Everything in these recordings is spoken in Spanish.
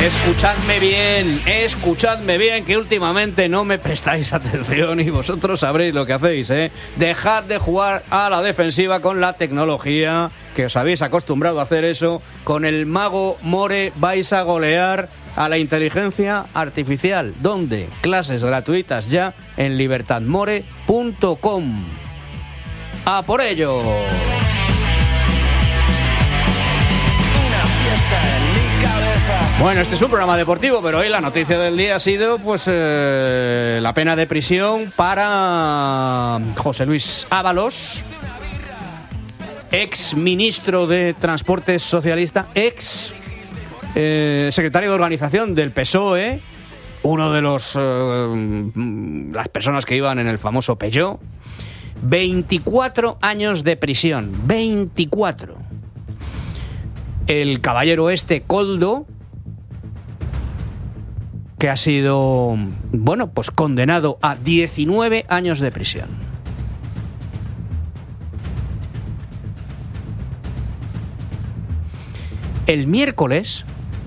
Escuchadme bien, que últimamente no me prestáis atención y vosotros sabréis lo que hacéis, ¿eh? Dejad de jugar a la defensiva con la tecnología, que os habéis acostumbrado a hacer eso. Con el Mago More vais a golear a la inteligencia artificial. ¿Dónde? Clases gratuitas ya en libertadmore.com. ¡A por ello! Bueno, este es un programa deportivo, pero hoy la noticia del día ha sido pues la pena de prisión para José Luis Ábalos, ex ministro de Transportes socialista, ex secretario de organización del PSOE, uno de las personas que iban en el famoso Peugeot. 24 años de prisión, 24. El caballero Coldo, que ha sido, bueno, pues condenado a 19 años de prisión. El miércoles,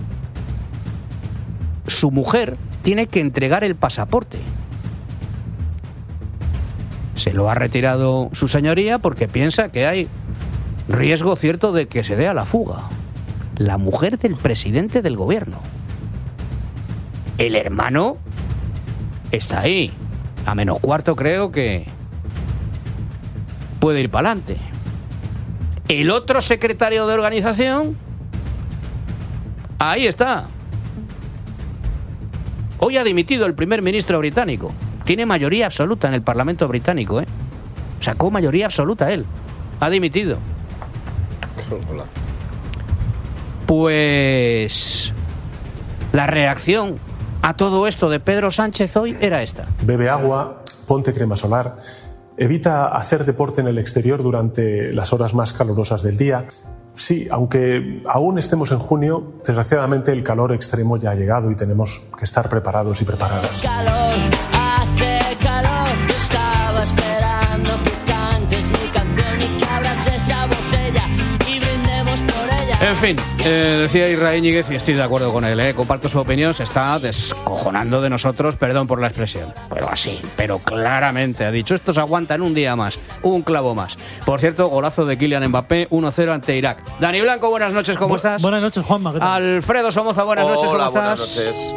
su mujer tiene que entregar el pasaporte. Se lo ha retirado su señoría porque piensa que hay riesgo cierto de que se dé a la fuga. La mujer del presidente del gobierno. El hermano está ahí. A -4 creo que puede ir para adelante. El otro secretario de organización, ahí está. Hoy ha dimitido el primer ministro británico. Tiene mayoría absoluta en el Parlamento británico, ¿eh? Sacó mayoría absoluta él. Ha dimitido. Pues la reacción a todo esto de Pedro Sánchez hoy era esta. Bebe agua, ponte crema solar, evita hacer deporte en el exterior durante las horas más calurosas del día. Sí, aunque aún estemos en junio, desgraciadamente el calor extremo ya ha llegado y tenemos que estar preparados y preparadas. Hace calor, yo estaba esperando que cantes mi canción y que abras esa botella y brindemos por ella. En fin, decía Israel Íñiguez y estoy de acuerdo con él, comparto su opinión, se está descojonando de nosotros, perdón por la expresión, pero así, pero claramente ha dicho, estos aguantan un día más, un clavo más. Por cierto, golazo de Kylian Mbappé, 1-0 ante Irak. Dani Blanco, buenas noches, ¿cómo estás? Buenas noches, Juanma, ¿qué tal? Alfredo Somoza, buenas noches, ¿cómo estás? Buenas noches.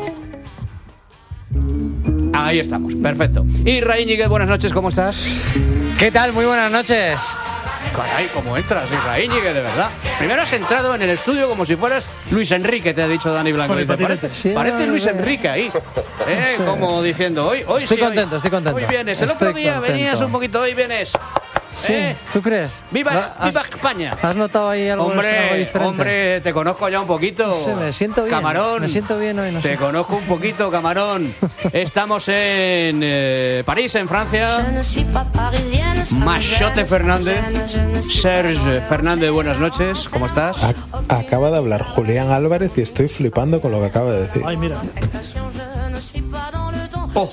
Ahí estamos, perfecto. Israel Íñiguez, buenas noches, ¿cómo estás? ¿Qué tal? Muy buenas noches. Caray, ¿cómo entras, Israel Íñiguez, de verdad? Primero has entrado en el estudio como si fueras Luis Enrique, te ha dicho Dani Blanco. Parece Luis Enrique ahí. Como diciendo, hoy estoy sí, contento, estoy contento. Hoy vienes, el otro día venías un poquito, hoy vienes. Sí, ¿tú crees? ¡Viva España! ¿Has notado ahí algo diferente? Hombre, te conozco ya un poquito. No sé, me siento bien. Camarón. Me siento bien hoy, no sé. Te conozco un poquito, Camarón. Estamos en París, en Francia. Machote Fernández. Serge Fernández, buenas noches. ¿Cómo estás? Acaba de hablar Julián Álvarez y estoy flipando con lo que acaba de decir. Ay, mira. Oh.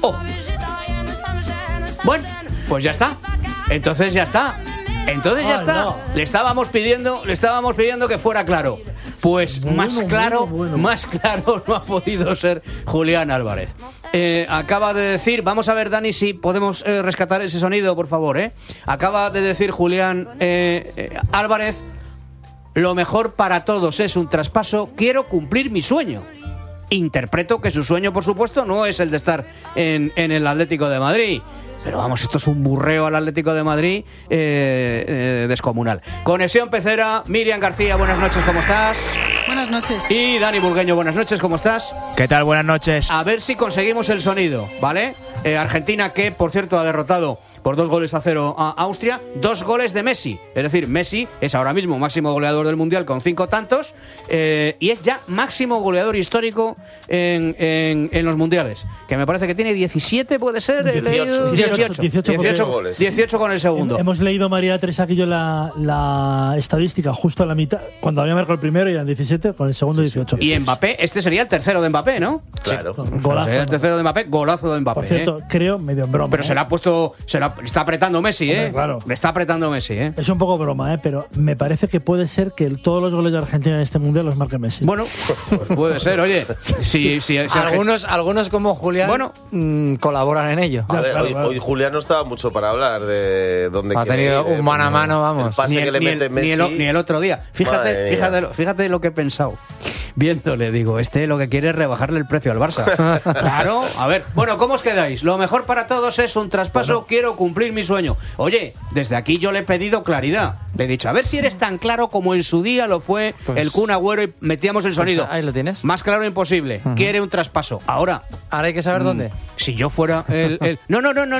Bueno, pues ya está. Entonces ya está. No. Le estábamos pidiendo que fuera claro. Pues más claro no ha podido ser Julián Álvarez. Acaba de decir, vamos a ver, Dani, si podemos rescatar ese sonido, por favor. Acaba de decir Julián Álvarez, lo mejor para todos es un traspaso, quiero cumplir mi sueño. Interpreto que su sueño, por supuesto, no es el de estar en el Atlético de Madrid. Pero vamos, esto es un burreo al Atlético de Madrid descomunal. Conexión Pecera, Miriam García, buenas noches, ¿cómo estás? Buenas noches. Y Dani Burgueño, buenas noches, ¿cómo estás? ¿Qué tal? Buenas noches. A ver si conseguimos el sonido, ¿vale? Argentina, que por cierto ha derrotado por 2-0 a Austria, 2 goles de Messi. Es decir, Messi es ahora mismo máximo goleador del Mundial con 5 tantos y es ya máximo goleador histórico en los Mundiales. Que me parece que tiene 17, ¿puede ser? 18 goles. 18 con el segundo. Hemos leído, María Teresa, aquí yo la estadística justo a la mitad. Cuando había marcado el primero eran 17, con el segundo 18. Y Mbappé, este sería el tercero de Mbappé, ¿no? Claro. Golazo. Sería el tercero de Mbappé, golazo de Mbappé. Por cierto, creo, medio en broma. Pero se le ha puesto Está apretando Messi, ¿eh? Claro. Le está apretando Messi, ¿eh? Es un poco broma, pero me parece que puede ser que todos los goles de Argentina en este mundial los marque Messi. Bueno, puede ser, oye. Si algunos como Julián colaboran en ello. A ver, hoy Julián no estaba mucho para hablar de dónde ha tenido un mano a mano, vamos. El pase que le mete Messi. Ni el otro día. Fíjate lo que he pensado. Viéndole, digo, lo que quiere es rebajarle el precio al Barça. Claro, a ver. Bueno, ¿cómo os quedáis? Lo mejor para todos es un traspaso, quiero cumplir mi sueño. Oye, desde aquí yo le he pedido claridad. Le he dicho, a ver si eres tan claro como en su día lo fue el Kun Agüero y metíamos el sonido. Ahí lo tienes. Más claro imposible. Quiere un traspaso. Ahora hay que saber dónde. Si yo fuera el... No.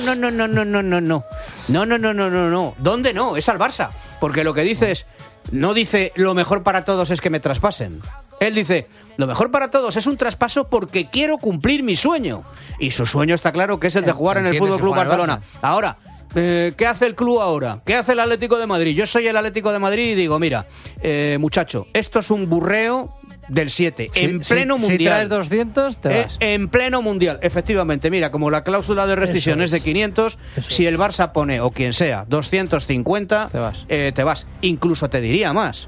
¿Dónde no? Es al Barça. Porque lo que dice es... No dice lo mejor para todos es que me traspasen. Él dice, lo mejor para todos es un traspaso porque quiero cumplir mi sueño. Y su sueño está claro que es el de jugar en el Fútbol Club Barcelona. Ahora, ¿qué hace el club ahora? ¿Qué hace el Atlético de Madrid? Yo soy el Atlético de Madrid y digo, mira, muchacho, esto es un burreo del 7, en pleno mundial. Si traes 200, te vas. En pleno mundial, efectivamente. Mira, como la cláusula de rescisión es de 500, si el Barça pone, o quien sea, 250, te vas. Incluso te diría más.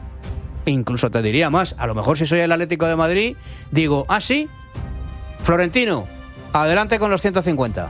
A lo mejor si soy el Atlético de Madrid, digo, sí, Florentino, adelante con los 150.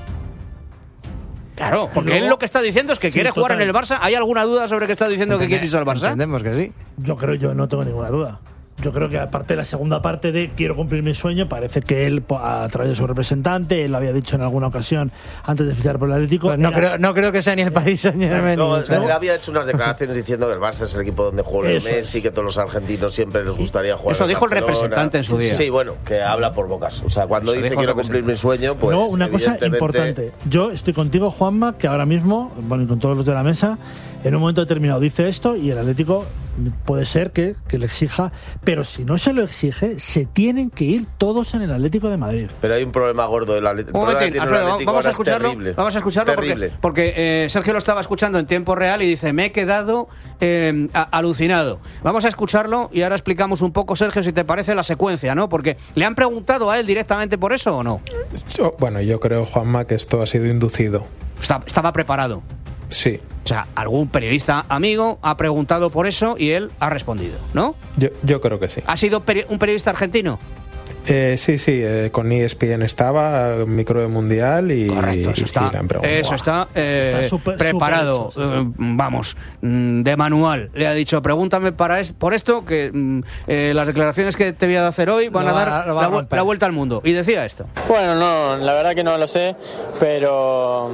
Claro, porque él lo que está diciendo es que quiere jugar en el Barça. ¿Hay alguna duda sobre que está diciendo que quiere irse al Barça? Entendemos que sí. Yo no tengo ninguna duda. Yo creo que aparte de la segunda parte de quiero cumplir mi sueño, parece que él, a través de su representante, él lo había dicho en alguna ocasión antes de fichar por el Atlético. Pues no creo que sea ni el Paris Saint-Germain. Él había hecho unas declaraciones diciendo que el Barça es el equipo donde juega el Messi, que todos los argentinos siempre les gustaría jugar. Eso dijo el representante en su día. Sí, bueno, que habla por bocas. O sea, cuando dice quiero cumplir mi sueño, pues. No, una cosa importante. Yo estoy contigo, Juanma, que ahora mismo, bueno, y con todos los de la mesa, en un momento determinado dice esto y el Atlético puede ser que le exija, pero si no se lo exige, se tienen que ir todos en el Atlético de Madrid. Pero hay un problema gordo del Atlético. Un momentín, Alfredo, vamos a escucharlo porque Sergio lo estaba escuchando en tiempo real y dice, me he quedado alucinado. Vamos a escucharlo y ahora explicamos un poco, Sergio, si te parece la secuencia, ¿no? Porque ¿le han preguntado a él directamente por eso o no? Yo creo, Juanma, que esto ha sido inducido. Estaba preparado. Sí. O sea, algún periodista amigo ha preguntado por eso y él ha respondido, ¿no? Yo creo que sí. ¿Ha sido un periodista argentino? Sí, con ESPN estaba, micro de mundial y... Correcto, eso está preparado, vamos, de manual. Le ha dicho, pregúntame por esto, que las declaraciones que te voy a hacer hoy van a dar la vuelta al mundo. Y decía esto. Bueno, no, la verdad que no lo sé, pero...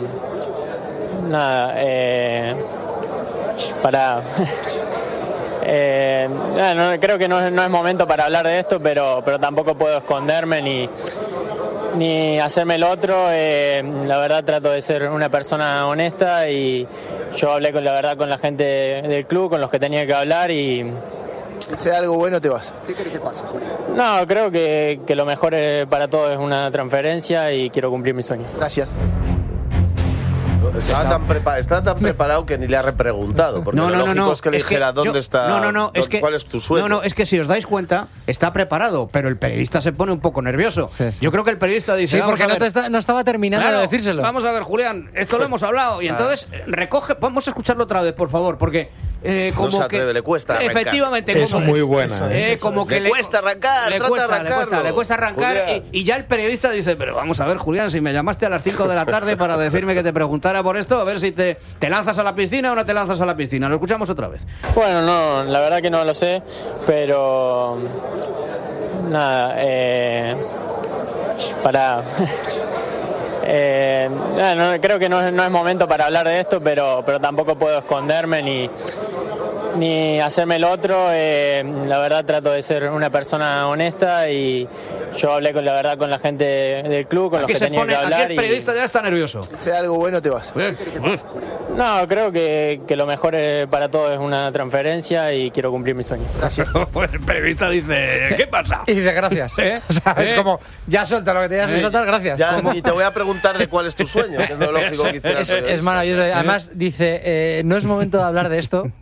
Nada, creo que no es momento para hablar de esto, pero tampoco puedo esconderme ni hacerme el otro. La verdad trato de ser una persona honesta y yo hablé con la gente del club, con los que tenía que hablar y... Si sea algo bueno te vas. ¿Qué crees que pase? No, creo que lo mejor para todos es una transferencia y quiero cumplir mi sueño. Gracias. Estaba tan preparado que ni le ha repreguntado. Porque lo lógico es que le dijera dónde está. ¿Cuál es tu sueño? No, es que si os dais cuenta, está preparado, pero el periodista se pone un poco nervioso. Sí. Yo creo que el periodista dice. Sí, porque no estaba terminando de decírselo. Vamos a ver, Julián, esto lo hemos hablado. Y entonces recoge. Vamos a escucharlo otra vez, por favor, porque. Como no se atreve, le cuesta arrancar. Efectivamente. Es muy buena. Como que le cuesta arrancar, le cuesta arrancar y ya el periodista dice, pero vamos a ver, Julián, si me llamaste a las 5 de la tarde para decirme que te preguntara por esto, a ver si te lanzas a la piscina o no te lanzas a la piscina. Lo escuchamos otra vez. Bueno, no, la verdad que no lo sé, pero... Nada, creo que no es momento para hablar de esto, pero tampoco puedo esconderme ni hacerme el otro. La verdad trato de ser una persona honesta y yo hablé con la gente del club, con los que tenía que hablar. Aquí el periodista ya está nervioso. Si sea algo bueno te vas. No, creo que lo mejor para todos es una transferencia y quiero cumplir mi sueño. Gracias. El periodista dice, ¿qué pasa? Y dice, gracias. O sea, es como, ya suelta lo que tenías que soltar, gracias. Y te voy a preguntar de cuál es tu sueño, que es lo lógico que hicieras. Es maravilloso. Además, dice, no es momento de hablar de esto.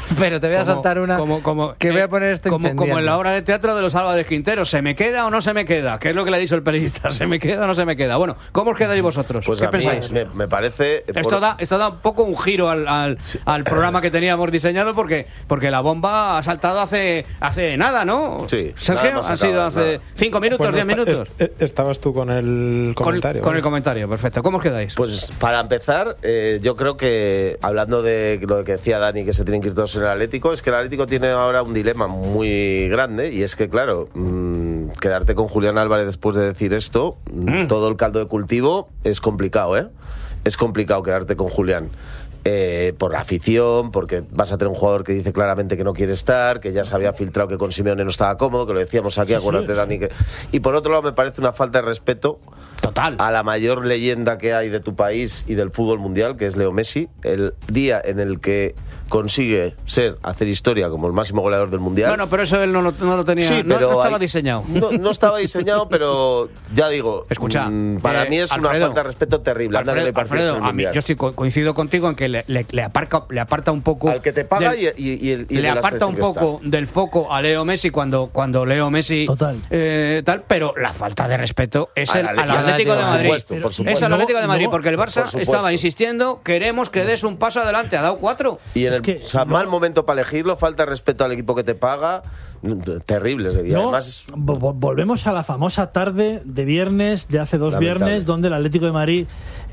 Pero te voy a saltar una que voy a poner esto como en la obra de teatro de los Álvarez Quintero. ¿Se me queda o no se me queda? ¿Qué es lo que le ha dicho el periodista? ¿Se me queda o no se me queda? Bueno, ¿cómo os quedáis vosotros? Pues ¿qué a mí pensáis? me parece... Esto da un poco un giro al programa que teníamos diseñado porque la bomba ha saltado hace nada, ¿no? Sí. Sergio, ha sido hace 5 minutos, 10 minutos. Estabas tú con el comentario. Con el comentario, perfecto. ¿Cómo os quedáis? Pues para empezar, yo creo que, hablando de lo que decía Dani, que se tienen que ir todos en el Atlético, es que el Atlético tiene ahora un dilema muy grande, y es que, claro, quedarte con Julián Álvarez después de decir esto, todo el caldo de cultivo, es complicado, ¿eh? Es complicado quedarte con Julián. Por la afición, porque vas a tener un jugador que dice claramente que no quiere estar, que ya se había filtrado que con Simeone no estaba cómodo, que lo decíamos aquí, acuérdate, Dani. Y por otro lado, me parece una falta de respeto total a la mayor leyenda que hay de tu país y del fútbol mundial, que es Leo Messi. El día en el que consigue hacer historia como el máximo goleador del mundial. Bueno, pero eso él no lo tenía, sí, no estaba diseñado. No estaba diseñado, pero ya digo, escucha, para mí es Alfredo, una falta de respeto terrible. Alfredo, a mí, yo coincido contigo en que le aparta un poco al que te paga y le aparta un poco del foco a Leo Messi cuando Leo Messi tal, pero la falta de respeto es al Atlético de Madrid. Por supuesto. Es al Atlético de Madrid, porque el Barça estaba insistiendo, queremos que des un paso adelante, ha dado 4. Y mal momento para elegirlo, falta de respeto al equipo que te paga, terribles. Además, volvemos a la famosa tarde de viernes, de hace 2 viernes, donde el Atlético de Madrid,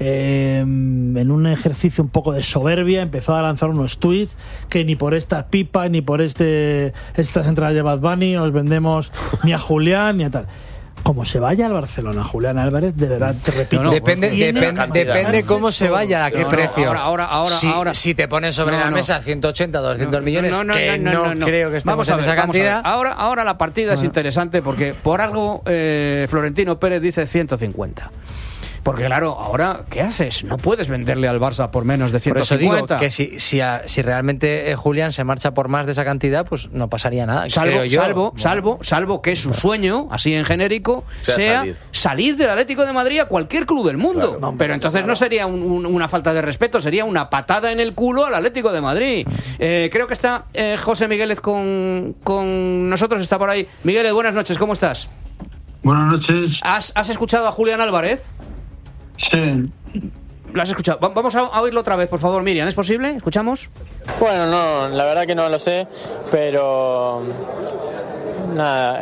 en un ejercicio un poco de soberbia, empezó a lanzar unos tweets que ni por esta pipa, ni por estas entradas de Bad Bunny os vendemos ni a Julián ni a tal. Como se vaya al Barcelona Julián Álvarez, de verdad, te repito. Depende cómo se vaya, a qué precio. Ahora. Si te pones sobre la mesa 180, 200 millones, no creo que estemos en esa cantidad. Ahora la partida es interesante porque por algo Florentino Pérez dice 150. Porque claro, ahora, ¿qué haces? No puedes venderle al Barça por menos de 150. Por eso digo que si realmente Julián se marcha por más de esa cantidad, pues no pasaría nada. Salvo que su sueño, así en genérico, sea salir del Atlético de Madrid a cualquier club del mundo. Claro, pero entonces no sería una falta de respeto, sería una patada en el culo al Atlético de Madrid. Creo que está José Migueles con nosotros, está por ahí. Migueles, buenas noches, ¿cómo estás? Buenas noches. ¿Has escuchado a Julián Álvarez? Sí. ¿Lo has escuchado? Vamos a oírlo otra vez, por favor, Miriam. ¿Es posible? ¿Escuchamos? Bueno, no, la verdad que no lo sé, pero nada,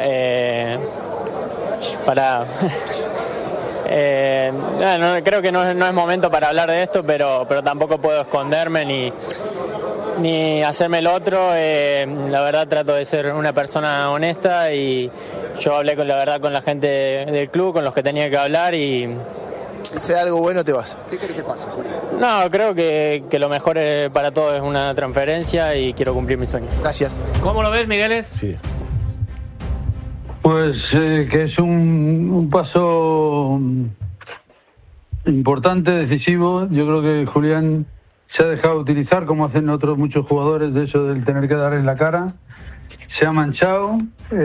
creo que no es momento para hablar de esto, pero tampoco puedo esconderme ni hacerme el otro. La verdad trato de ser una persona honesta y yo hablé con la gente del club, con los que tenía que hablar y... Si sea algo bueno, te vas. ¿Qué querés que pase, Julio? No, creo que lo mejor para todos es una transferencia y quiero cumplir mi sueño. Gracias. ¿Cómo lo ves, Migueles? Sí. Pues que es un paso importante, decisivo. Yo creo que Julián se ha dejado utilizar, como hacen otros muchos jugadores, de eso del tener que dar en la cara. Se ha manchado.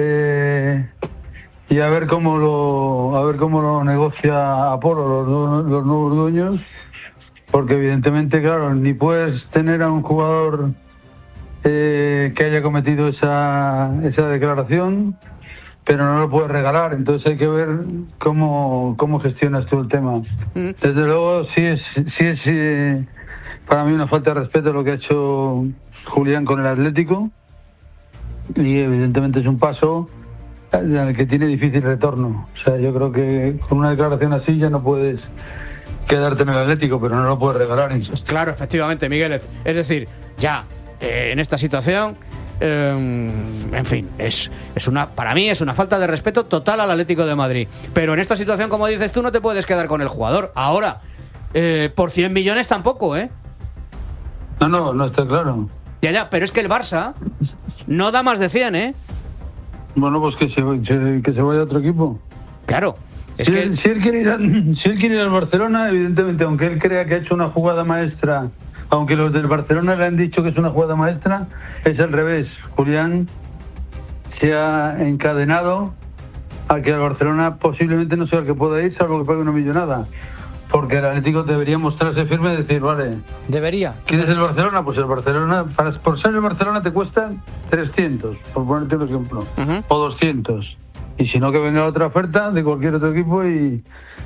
Y a ver cómo lo negocia Apolo, los nuevos dueños, porque evidentemente, claro, ni puedes tener a un jugador que haya cometido esa declaración, pero no lo puedes regalar. Entonces hay que ver cómo gestionas tú el tema. Desde luego sí es para mí una falta de respeto lo que ha hecho Julián con el Atlético, y evidentemente es un paso en el que tiene difícil retorno. O sea, yo creo que con una declaración así ya no puedes quedarte en el Atlético, pero no lo puedes regalar. Claro, efectivamente, Miguel. Es decir, ya en esta situación, en fin, para mí es una falta de respeto total al Atlético de Madrid. Pero en esta situación, como dices tú, no te puedes quedar con el jugador. Ahora, por 100 millones tampoco, ¿eh? No está claro. Ya, pero es que el Barça no da más de 100, ¿eh? Bueno, pues que se vaya a otro equipo. Claro. Si él quiere ir al Barcelona, evidentemente, aunque él crea que ha hecho una jugada maestra, aunque los del Barcelona le han dicho que es una jugada maestra, es al revés. Julián se ha encadenado a que al Barcelona posiblemente no sea el que pueda ir, salvo que pague una millonada. porque el Atlético debería mostrarse firme y decir, vale, debería. ¿Quién es el Barcelona? Pues el Barcelona, por ser el Barcelona te cuesta 300, por ponerte un ejemplo, o 200. Y si no, que venga otra oferta de cualquier otro equipo y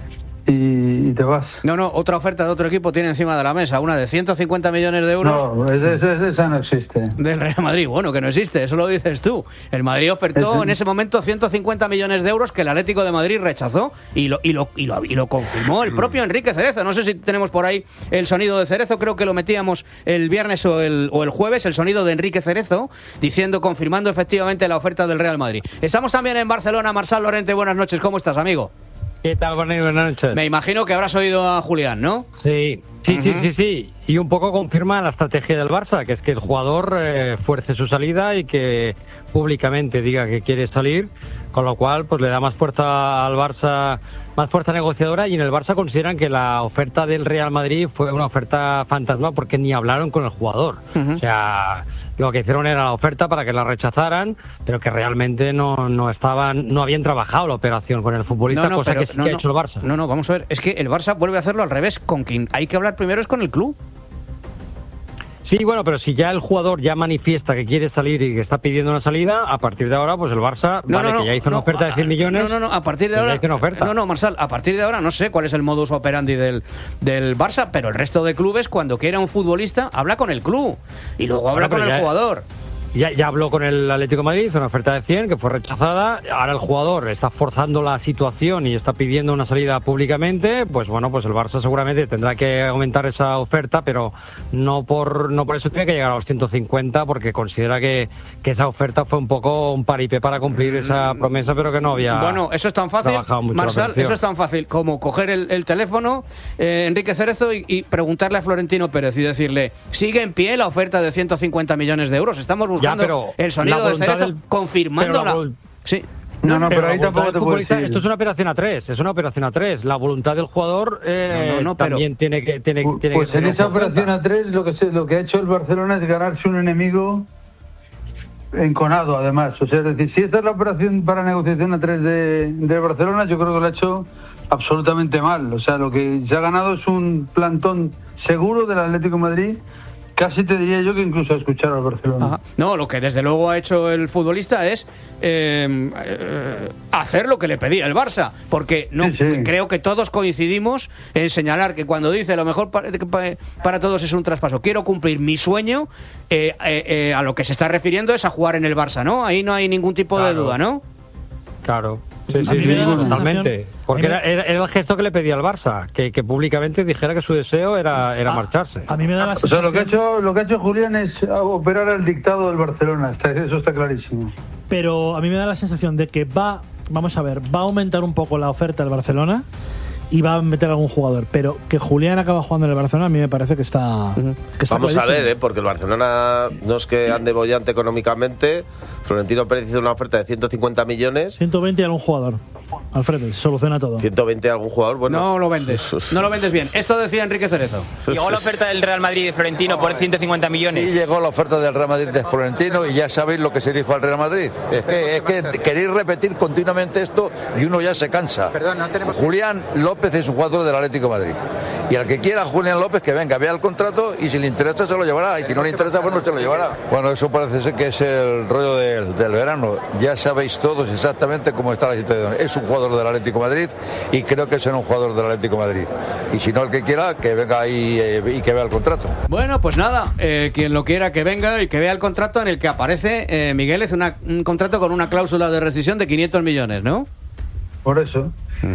te vas. No, otra oferta de otro equipo tiene encima de la mesa, una de 150 millones de euros. No, esa no existe. Del Real Madrid, bueno, que no existe, eso lo dices tú. El Madrid ofertó en ese momento 150 millones de euros que el Atlético de Madrid rechazó y lo confirmó el propio Enrique Cerezo. No sé si tenemos por ahí el sonido de Cerezo, creo que lo metíamos el viernes o el jueves, el sonido de Enrique Cerezo, confirmando efectivamente la oferta del Real Madrid. Estamos también en Barcelona. Marçal Lorente, buenas noches, ¿cómo estás, amigo? ¿Qué tal, Borni? Buenas noches. Me imagino que habrás oído a Julián, ¿no? Sí. Y un poco confirma la estrategia del Barça, que es que el jugador fuerce su salida y que públicamente diga que quiere salir, con lo cual pues le da más fuerza al Barça, más fuerza negociadora, y en el Barça consideran que la oferta del Real Madrid fue una oferta fantasma porque ni hablaron con el jugador. O sea, lo que hicieron era la oferta para que la rechazaran, pero que realmente no habían trabajado la operación con el futbolista, cosa que sí que ha hecho el Barça. No, vamos a ver, es que el Barça vuelve a hacerlo al revés, con quien hay que hablar primero es con el club. Sí, bueno, pero si ya el jugador ya manifiesta que quiere salir y que está pidiendo una salida, a partir de ahora, pues el Barça, que ya hizo una oferta de 100 millones... a partir de ahora... Marçal, a partir de ahora no sé cuál es el modus operandi del Barça, pero el resto de clubes, cuando quiera un futbolista, habla con el club y luego habla con el jugador. Ya habló con el Atlético de Madrid, hizo una oferta de 100 que fue rechazada. Ahora el jugador está forzando la situación y está pidiendo una salida públicamente. Pues bueno, pues el Barça seguramente tendrá que aumentar esa oferta, pero no por eso tiene que llegar a los 150, porque considera que esa oferta fue un poco un paripé para cumplir esa promesa, pero que no había. Bueno, eso es tan fácil, Marçal, eso es tan fácil como coger el teléfono, Enrique Cerezo, y preguntarle a Florentino Pérez y decirle: ¿sigue en pie la oferta de 150 millones de euros? Estamos buscando el sonido de Cerezo confirmándola. Sí. Pero ahí tampoco te puedo decir. Esto es una operación a tres, La voluntad del jugador también tiene que pues en esa operación a tres lo que ha hecho el Barcelona es ganarse un enemigo enconado, además. O sea, es decir, si esta es la operación para negociación a tres de Barcelona, yo creo que lo ha hecho absolutamente mal. O sea, lo que se ha ganado es un plantón seguro del Atlético de Madrid. Casi te diría yo que incluso a escuchar al Barcelona. Ajá. No, lo que desde luego ha hecho el futbolista es hacer lo que le pedía el Barça, porque creo que todos coincidimos en señalar que cuando dice lo mejor para todos es un traspaso, quiero cumplir mi sueño, a lo que se está refiriendo es a jugar en el Barça, ¿no? Ahí no hay ningún tipo de duda, ¿no? Claro. Sí, totalmente. Porque era el gesto que le pedía al Barça, que públicamente dijera que su deseo era marcharse. A mí me da la sensación... O sea, lo que ha hecho Julián es operar al dictado del Barcelona, eso está clarísimo. Pero a mí me da la sensación de que va a aumentar un poco la oferta del Barcelona y va a meter algún jugador, pero que Julián acaba jugando en el Barcelona a mí me parece que está vamos clarísimo. A ver, porque el Barcelona no es que ande bollante económicamente. Florentino Pérez hizo una oferta de 150 millones. 120 y algún jugador. Alfredo, soluciona todo. 120 algún jugador, bueno. No lo vendes bien. Esto decía Enrique Cerezo. Llegó la oferta del Real Madrid de Florentino por 150 millones. Sí, llegó la oferta del Real Madrid de Florentino y ya sabéis lo que se dijo al Real Madrid. Es que queréis repetir continuamente esto y uno ya se cansa. Julián López es un jugador del Atlético de Madrid. Y al que quiera Julián López que venga, vea el contrato y si le interesa se lo llevará. Y si no le interesa, pues no se lo llevará. Bueno, eso parece ser que es el rollo del verano. Ya sabéis todos exactamente cómo está la situación. Es un jugador del Atlético de Madrid y creo que será un jugador del Atlético de Madrid. Y si no, el que quiera, que venga ahí y que vea el contrato. Bueno, pues nada, quien lo quiera que venga y que vea el contrato en el que aparece, Miguel, es un contrato con una cláusula de rescisión de 500 millones, ¿no? Por eso.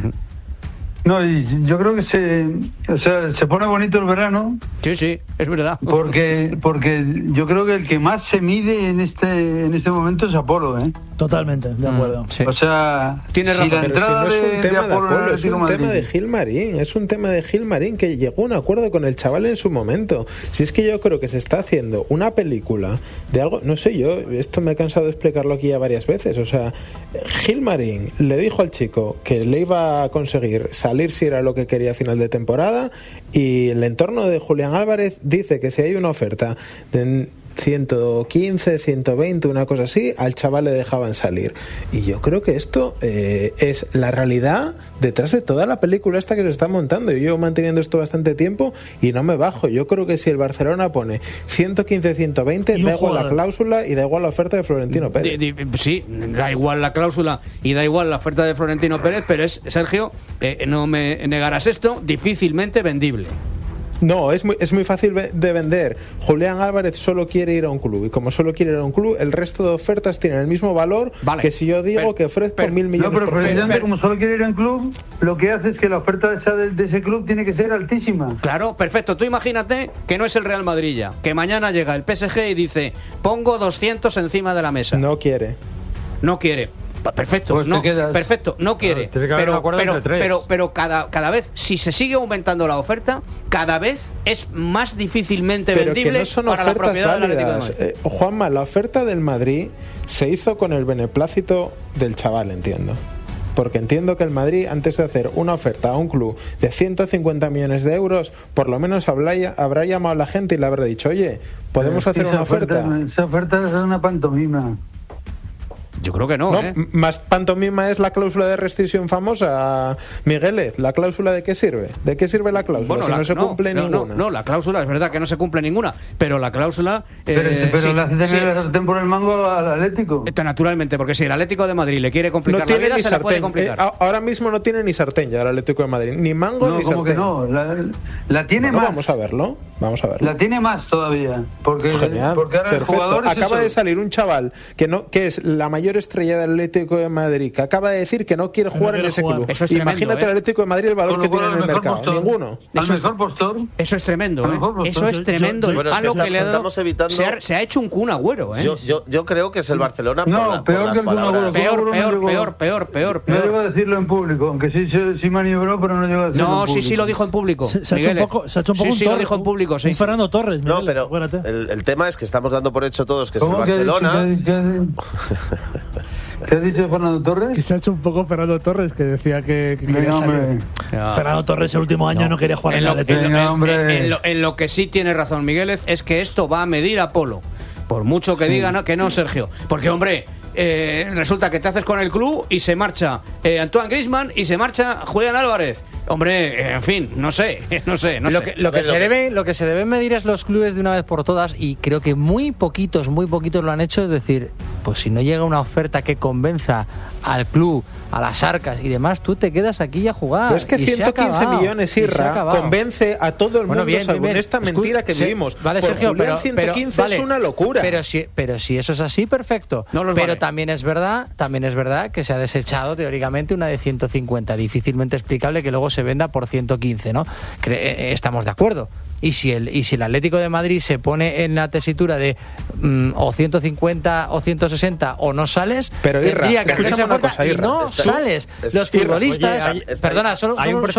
No, y yo creo que se pone bonito el verano. Sí, es verdad. Porque yo creo que el que más se mide en este momento es Apolo, ¿eh? Totalmente, de acuerdo. Sí. O sea, tienes razón. Pero si no es un tema de Apolo, es un tema de Gilmarín. Es un tema de Gilmarín que llegó a un acuerdo con el chaval en su momento. Si es que yo creo que se está haciendo una película de algo, no sé yo, esto me he cansado de explicarlo aquí ya varias veces. O sea, Gilmarín le dijo al chico que le iba a conseguir salir si era lo que quería a final de temporada, y el entorno de Julián Álvarez dice que si hay una oferta de 115, 120, una cosa así, al chaval le dejaban salir. Y yo creo que esto es la realidad detrás de toda la película esta que se está montando. Yo llevo manteniendo esto bastante tiempo y no me bajo. Yo creo que si el Barcelona pone 115, 120, da igual la cláusula y da igual la oferta de Florentino Pérez. Sí, da igual la cláusula y da igual la oferta de Florentino Pérez, pero es, Sergio, no me negarás esto, difícilmente vendible. No, es muy fácil de vender. Julián Álvarez solo quiere ir a un club y como solo quiere ir a un club, el resto de ofertas tienen el mismo valor que si yo digo que ofrezco 1.000 millones. No, pero precisamente como solo quiere ir a un club, lo que hace es que la oferta de ese club tiene que ser altísima. Claro, perfecto. Tú imagínate que no es el Real Madrid ya, que mañana llega el PSG y dice, pongo 200 encima de la mesa. No quiere. Perfecto, pues no quiere, pero cada vez, si se sigue aumentando la oferta, cada vez es más difícilmente vendible para la propiedad del Atlético de Madrid. Juanma, la oferta del Madrid se hizo con el beneplácito del chaval, entiendo. Porque entiendo que el Madrid, antes de hacer una oferta a un club de 150 millones de euros, por lo menos habrá llamado a la gente y le habrá dicho, oye, ¿podemos hacer una oferta? Esa oferta es una pantomima. Yo creo que no. Más pantomima es la cláusula de rescisión famosa, Migueles. ¿La cláusula de qué sirve? ¿De qué sirve la cláusula? Bueno, si no se cumple ninguna. No, la cláusula es verdad que no se cumple ninguna, pero la cláusula... Pero sí, le hace tener la sartén por el mango al Atlético. Naturalmente, porque si el Atlético de Madrid le quiere complicar la vida, se la puede complicar. Ahora mismo no tiene ni sartén ya el Atlético de Madrid. Ni mango ni sartén. Que no, la tiene más. Vamos a verlo. La tiene más todavía. Porque genial, porque ahora perfecto. El jugador acaba de salir un chaval que es la mayor estrella del Atlético de Madrid, que acaba de decir que no quiere jugar en ese club. Eso es tremendo, imagínate el Atlético de Madrid el valor que tiene en el mercado. Postor, ninguno. Al mejor postor. Eso es tremendo, Eso es tremendo. Bueno, es que estamos evitando... Se ha hecho un Kun Agüero, Yo creo que es el Barcelona peor que el Kun Agüero. Peor. No llegó a decirlo en público, aunque sí maniobró, pero no llegó a decirlo en público. Sí lo dijo en público. Se ha hecho un poco sí lo dijo en público, un Fernando Torres. No, pero el tema es que estamos dando por hecho todos que es el Barcelona. ¿Qué ha dicho Fernando Torres? Que se ha hecho un poco Fernando Torres, que decía que quería salir. Fernando Torres el último año no quería jugar en la Atlético. En lo que sí tiene razón Migueles es que esto va a medir a Polo. Por mucho que digan que no, Sergio. Porque, hombre, resulta que te haces con el club y se marcha Antoine Griezmann y se marcha Julián Álvarez. Hombre, en fin, no sé. Lo que se debe medir es los clubes de una vez por todas, y creo que muy poquitos lo han hecho. Es decir, pues si no llega una oferta que convenza al club, a las arcas y demás, tú te quedas aquí a jugar. Pero es que 115 millones, Irra, convence a todo el mundo, salvo en esta mentira que vivimos. Vale, Sergio, pero 115 es una locura. Pero si eso es así, perfecto. Pero también es verdad que se ha desechado teóricamente una de 150, difícilmente explicable que luego se venda por 115, ¿no? Estamos de acuerdo. Y si el Atlético de Madrid se pone en la tesitura de o 150 o 160 o no sales, pero tendría que hacerse fuerza y no sales. Los futbolistas, perdona, solo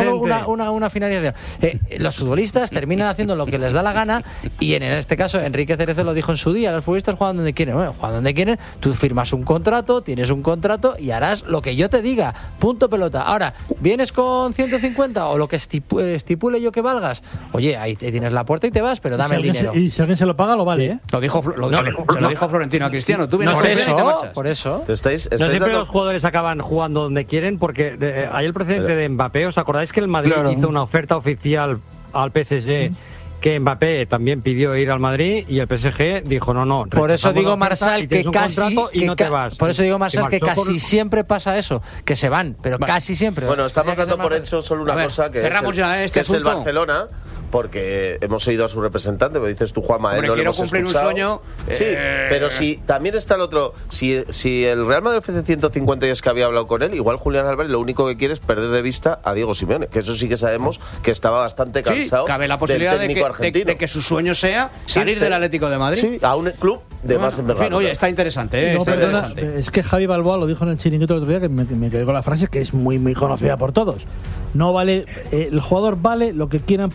una finalización. Los futbolistas terminan haciendo lo que les da la gana, y en este caso Enrique Cerezo lo dijo en su día: los futbolistas juegan donde quieren. Bueno, juegan donde quieren, tú firmas un contrato, tienes un contrato y harás lo que yo te diga, punto pelota. Ahora, ¿vienes con 150 o lo que estipule yo que valgas? Oye, ahí tienes la puerta y te vas, pero dame el dinero. Y si alguien se lo paga, lo vale, ¿eh? Lo dijo Florentino a Cristiano. Tú vienes por eso. No siempre los jugadores acaban jugando donde quieren, porque hay el precedente de Mbappé. ¿Os acordáis que el Madrid hizo una oferta oficial al PSG? Que Mbappé también pidió ir al Madrid y el PSG dijo no. Por eso digo, Marsal, que casi y no te vas. Por eso digo, Marsal, que casi siempre pasa eso, que se van, pero casi siempre. Bueno, estamos dando por hecho solo una cosa, que es el Barcelona, porque hemos oído a su representante, me dices tú, Juanma, no quiero cumplir escuchado. Un sueño. Sí, pero si también está el otro, si el Real Madrid ofrece 150 y es que había hablado con él, igual Julián Álvarez lo único que quiere es perder de vista a Diego Simeone, que eso sí que sabemos que estaba bastante cansado. Cabe la posibilidad de que su sueño sea salir del Atlético de Madrid. Sí, a un club de más envergadura. En fin, oye, está interesante, Es que Javi Balboa lo dijo en el chiringuito el otro día, que me quedé con la frase que es muy, muy conocida por todos. No vale, el jugador vale lo que quieran pagar por él.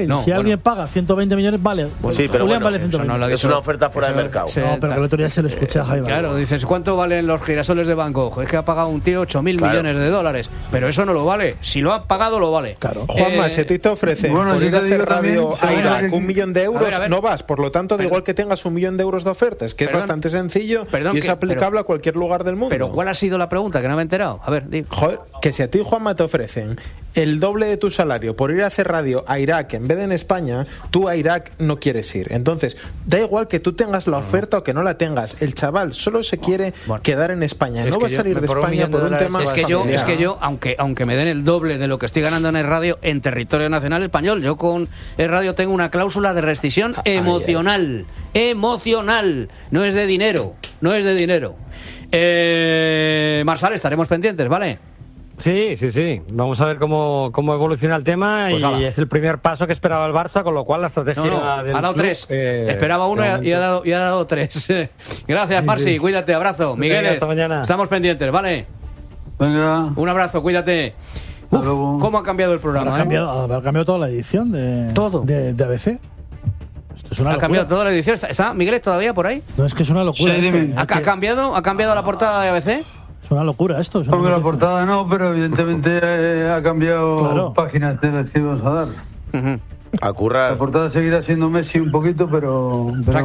Bale. No, Si alguien paga 120 millones, vale. Sí, pero Julián bueno, vale 120. no es una oferta fuera de mercado. No, pero que el otro día se lo escuché a Jaime. Claro, dices, ¿cuánto valen los girasoles de Van Gogh? Es que ha pagado un tío 8.000 millones de dólares. Pero eso no lo vale. Si lo ha pagado, lo vale. Claro. Juanma, si a ti te ofrecen por ir a hacer radio a Irak 1 millón de euros, no vas. Por lo tanto, da igual que tengas 1 millón de euros de ofertas, que es bastante sencillo y es aplicable a cualquier lugar del mundo. Pero ¿cuál ha sido la pregunta? Que no me he enterado. A ver, di. Joder, que si a ti, Juanma, te ofrecen el doble de tu salario por ir a hacer radio a Irak en vez de en España, tú a Irak no quieres ir. Entonces, da igual que tú tengas la oferta o que no la tengas. El chaval solo se quiere quedar en España. No va a salir de España por un tema familiar. Es que yo, aunque me den el doble de lo que estoy ganando en el radio en territorio nacional español, yo con el radio tengo una cláusula de rescisión emocional. Emocional. No es de dinero. No es de dinero. Marsal, estaremos pendientes, ¿vale? Sí. Vamos a ver cómo evoluciona el tema pues y es el primer paso que esperaba el Barça, con lo cual la estrategia del ha dado club, 3. Esperaba 1 y ha dado 3. Gracias, Marci. Cuídate, abrazo. Miguel, hasta mañana. Estamos pendientes, ¿vale? Venga. Un abrazo, cuídate. ¿Cómo ha cambiado el programa? Ha cambiado toda la edición de ABC. Esto es una ¿Ha locura. cambiado toda la edición? ¿Está Miguel todavía por ahí? No, es que es una locura. ¿Ha cambiado la portada de ABC? Es una locura esto. Porque la portada no, pero evidentemente ha cambiado páginas de las que íbamos a dar. A currar. La portada seguirá siendo Messi un poquito, pero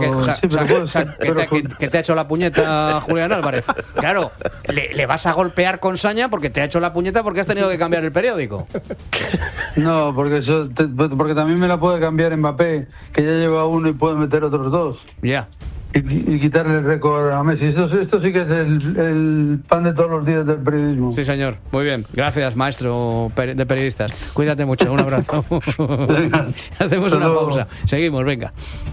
que te ha hecho la puñeta Julián Álvarez. Claro, le vas a golpear con saña porque te ha hecho la puñeta porque has tenido que cambiar el periódico. No, porque también me la puede cambiar Mbappé, que ya lleva 1 y puede meter otros 2. Ya. Y quitarle el récord a Messi. Esto sí que es el pan de todos los días del periodismo. Sí, señor. Muy bien. Gracias, maestro de periodistas. Cuídate mucho. Un abrazo. Hacemos una pausa. Seguimos, venga.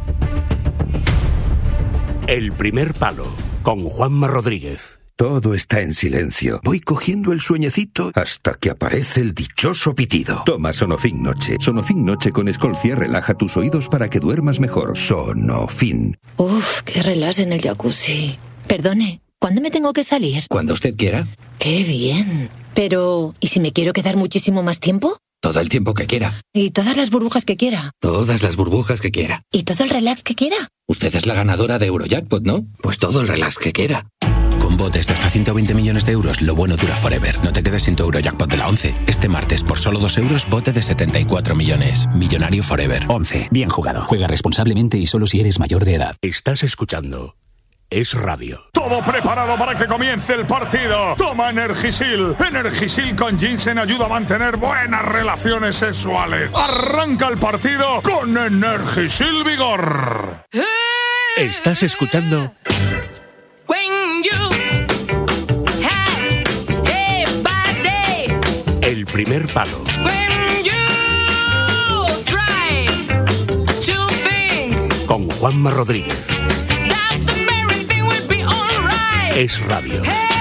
El primer palo, con Juanma Rodríguez. Todo está en silencio. Voy cogiendo el sueñecito hasta que aparece el dichoso pitido. Toma Sonofin Noche. Sonofin Noche con Escolcia relaja tus oídos para que duermas mejor. Sonofin. Uf, qué relax en el jacuzzi. Perdone, ¿cuándo me tengo que salir? Cuando usted quiera. Qué bien. Pero, ¿y si me quiero quedar muchísimo más tiempo? Todo el tiempo que quiera. ¿Y todas las burbujas que quiera? Todas las burbujas que quiera. ¿Y todo el relax que quiera? Usted es la ganadora de Eurojackpot, ¿no? Pues todo el relax que quiera. Con botes de hasta 120 millones de euros, lo bueno dura forever. No te quedes sin tu Eurojackpot de la 11. Este martes, por solo 2 euros, bote de 74 millones. Millonario forever. 11. Bien jugado. Juega responsablemente y solo si eres mayor de edad. Estás escuchando Es Radio. Todo preparado para que comience el partido. Toma Energisil. Energisil con ginseng ayuda a mantener buenas relaciones sexuales. Arranca el partido con Energisil Vigor. Estás escuchando El primer palo. Con Juanma Rodríguez. Es Radio.